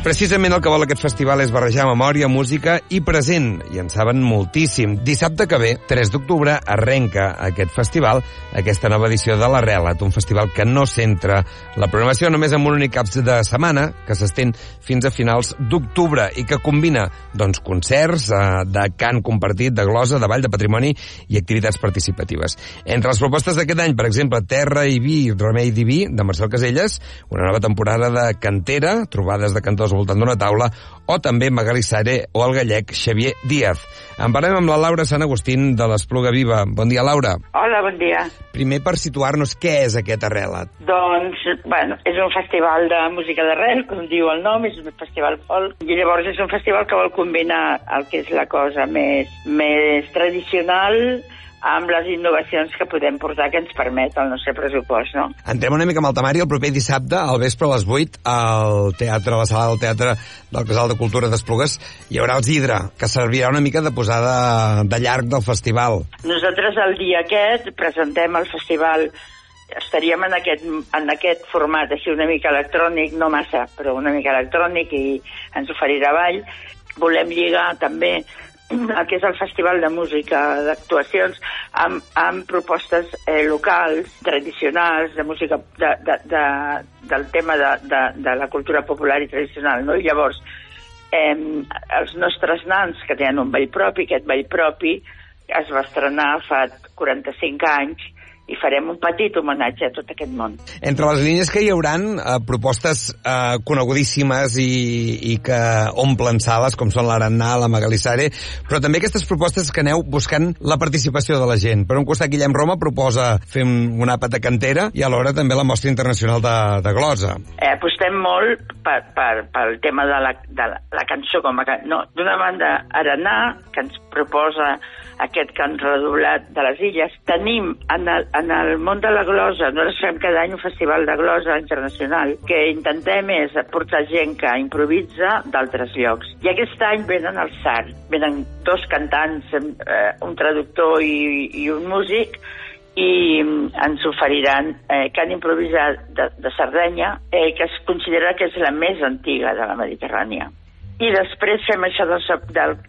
Precisament el que vol aquest festival és barrejar memòria, música i present, i en saben moltíssim. Dissabte que ve, 3 d'octubre, arrenca aquest festival, aquesta nova edició de l'Arrelat, un festival que no centra la programació només en un únic cap de setmana, que s'estén fins a finals d'octubre i que combina concerts de cant compartit, de glosa, de ball, de patrimoni i activitats participatives. Entre les propostes d'aquest any, per exemple, Terra i vi, remei diví, de Marcel Caselles, una nova temporada de cantera, trobades de cantors al voltant d'una taula, o també Magali Sare o el gallec Xavier Díaz. En parlem amb la Laura Sant Agustín de l'Espluga Viva. Bon dia, Laura. Hola, bon dia. Primer, per situar-nos, què és aquest Arrelat? Doncs, és un festival de música d'arrel, com diu el nom, és un festival folk, i llavors és un festival que vol combinar el que és la cosa més tradicional amb les innovacions que podem portar, que ens permet el nostre pressupost, no? Entrem una mica amb el temari. El proper dissabte, al vespre a les 8, al teatre, a la sala del Teatre del Casal de Cultura d'Esplugues, hi haurà el Zidra, que servirà una mica de posada de llarg del festival. Nosaltres el dia aquest presentem el festival, estaríem en aquest format així una mica electrònic, no massa, però una mica electrònic, i ens oferirà ball. Volem lligar també el que és el Festival de Música d'actuacions amb propostes locals, tradicionals, de música del tema de la cultura popular i tradicional, no? I llavors els nostres nans, que tenen un ball propi, aquest ball propi es va estrenar fa 45 anys, i farem un petit homenatge a tot aquest món. Entre les línies que hi hauran propostes conegudíssimes i que omplen sales, com són l'Arannà, la Magali Sare, però també aquestes propostes que aneu buscant la participació de la gent. Per un costat, Guillem Roma proposa fer un àpat de cantera i alhora també la Mostra Internacional de Glosa. Apostem molt pel tema de la cançó com a... No, d'una banda, Arannà, que ens proposa aquest cant redoblat de les illes. Tenim en el món de la glosa, nosaltres fem cada any un festival de glosa internacional, que intentem és portar gent que improvisa d'altres llocs. I aquest any venen el SAR, venen 2 cantants, un traductor i un músic, i ens oferiran cant improvisat de Sardenya, que es considera que és la més antiga de la Mediterrània. I després fem això del